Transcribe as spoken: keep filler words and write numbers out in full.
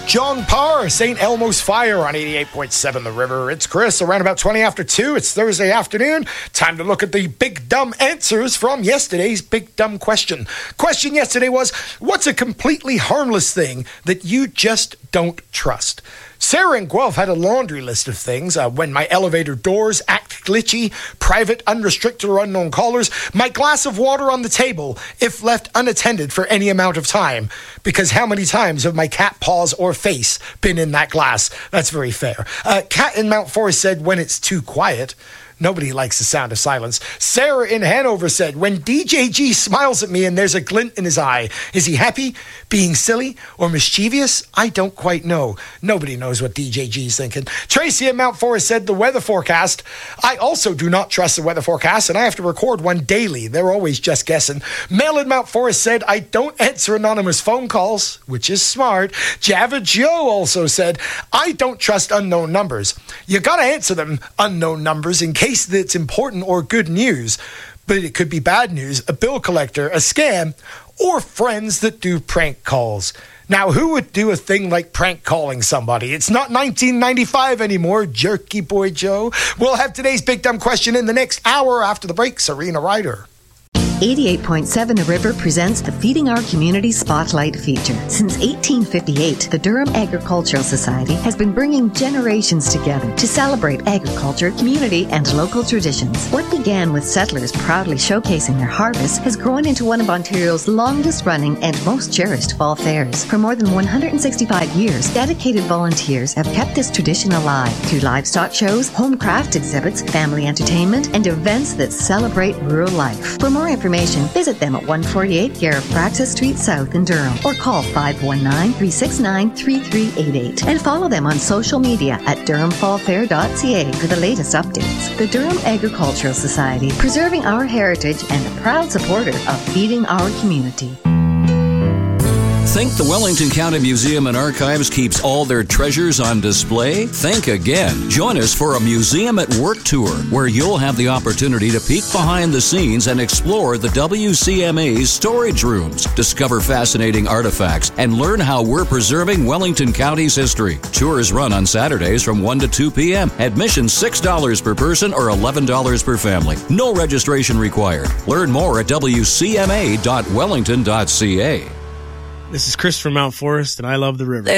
John Parr, Saint Elmo's Fire on eighty-eight point seven The River. It's Chris, around about twenty after two. It's Thursday afternoon. Time to look at the big dumb answers from yesterday's big dumb question. Question yesterday was, what's a completely harmless thing that you just don't trust? Sarah in Guelph had a laundry list of things. Uh, when my elevator doors act glitchy, private, unrestricted or unknown callers, my glass of water on the table if left unattended for any amount of time. Because how many times have my cat paws or face been in that glass? That's very fair. Uh, Cat in Mount Forest said when it's too quiet. Nobody likes the sound of silence. Sarah in Hanover said, when D J G smiles at me and there's a glint in his eye, is he happy, being silly, or mischievous? I don't quite know. Nobody knows what D J G's thinking. Tracy in Mount Forest said, the weather forecast. I also do not trust the weather forecast, and I have to record one daily. They're always just guessing. Mel in Mount Forest said, I don't answer anonymous phone calls, which is smart. Java Joe also said, I don't trust unknown numbers. You gotta answer them, unknown numbers, in case that it's important or good news, but it could be bad news, a bill collector, a scam, or friends that do prank calls. Now, who would do a thing like prank calling somebody? It's not nineteen ninety-five anymore, Jerky Boy Joe. We'll have today's big dumb question in the next hour after the break. Serena Ryder. eighty-eight point seven The River presents the Feeding Our Community Spotlight feature. Since eighteen fifty-eight, the Durham Agricultural Society has been bringing generations together to celebrate agriculture, community, and local traditions. What began with settlers proudly showcasing their harvest has grown into one of Ontario's longest-running and most cherished fall fairs. For more than one hundred sixty-five years, dedicated volunteers have kept this tradition alive through livestock shows, home craft exhibits, family entertainment, and events that celebrate rural life. For more information, visit them at one forty-eight Garifraxa Street South in Durham or call five one nine, three six nine, three three eight eight and follow them on social media at durham fall fair dot c a for the latest updates. The Durham Agricultural Society, preserving our heritage and a proud supporter of feeding our community. Think the Wellington County Museum and Archives keeps all their treasures on display? Think again. Join us for a Museum at Work tour, where you'll have the opportunity to peek behind the scenes and explore the W C M A's storage rooms, discover fascinating artifacts, and learn how we're preserving Wellington County's history. Tours run on Saturdays from one to two p.m. Admission six dollars per person or eleven dollars per family. No registration required. Learn more at w c m a dot wellington dot c a. This is Chris from Mount Forest, and I love the river.